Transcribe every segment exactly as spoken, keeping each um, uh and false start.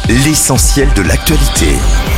l'essentiel de l'actualité.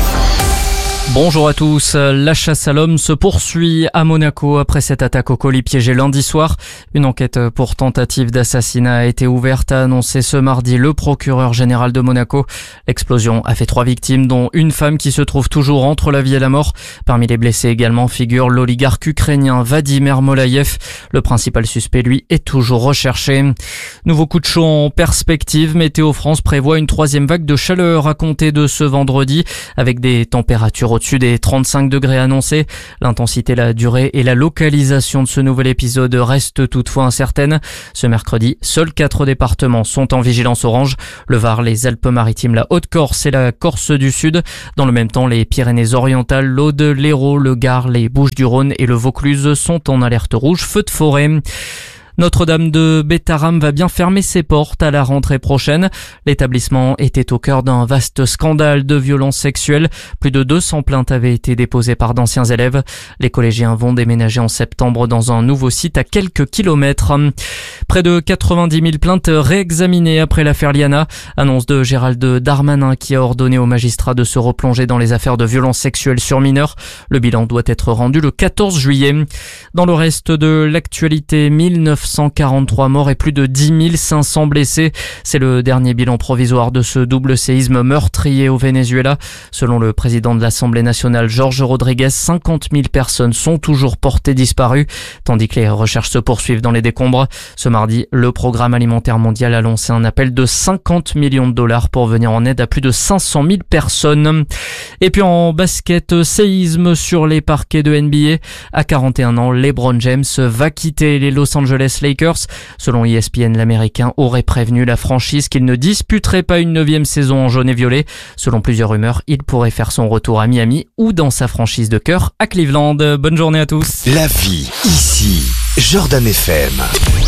Bonjour à tous. La chasse à l'homme se poursuit à Monaco après cette attaque au colis piégé lundi soir. Une enquête pour tentative d'assassinat a été ouverte, a annoncé ce mardi le procureur général de Monaco. L'explosion a fait trois victimes, dont une femme qui se trouve toujours entre la vie et la mort. Parmi les blessés également figure l'oligarque ukrainien Vladimir Molaïev. Le principal suspect, lui, est toujours recherché. Nouveau coup de chaud en perspective. Météo France prévoit une troisième vague de chaleur à compter de ce vendredi, avec des températures au-dessus des trente-cinq degrés annoncés. L'intensité, la durée et la localisation de ce nouvel épisode restent toutefois incertaines. Ce mercredi, seuls quatre départements sont en vigilance orange. Le Var, les Alpes-Maritimes, la Haute-Corse et la Corse du Sud. Dans le même temps, les Pyrénées-Orientales, l'Aude, l'Hérault, le Gard, les Bouches-du-Rhône et le Vaucluse sont en alerte rouge feu de forêt. Notre-Dame de Bétharram va bien fermer ses portes à la rentrée prochaine. L'établissement était au cœur d'un vaste scandale de violences sexuelles. Plus de deux cents plaintes avaient été déposées par d'anciens élèves. Les collégiens vont déménager en septembre dans un nouveau site à quelques kilomètres. Près de quatre-vingt-dix mille plaintes réexaminées après l'affaire Liana. Annonce de Gérald Darmanin qui a ordonné aux magistrats de se replonger dans les affaires de violences sexuelles sur mineurs. Le bilan doit être rendu le quatorze juillet. Dans le reste de l'actualité, mille neuf cent quarante-trois morts et plus de dix mille cinq cents blessés. C'est le dernier bilan provisoire de ce double séisme meurtrier au Venezuela. Selon le président de l'Assemblée nationale, Jorge Rodriguez, cinquante mille personnes sont toujours portées disparues, tandis que les recherches se poursuivent dans les décombres. Ce mardi, le Programme alimentaire mondial a lancé un appel de cinquante millions de dollars pour venir en aide à plus de cinq cent mille personnes. Et puis en basket, séisme sur les parquets de N B A. À quarante et un ans, LeBron James va quitter les Los Angeles Lakers. Selon E S P N, l'Américain aurait prévenu la franchise qu'il ne disputerait pas une neuvième saison en jaune et violet. Selon plusieurs rumeurs, il pourrait faire son retour à Miami ou dans sa franchise de cœur à Cleveland. Bonne journée à tous. La vie, ici, Jordan F M.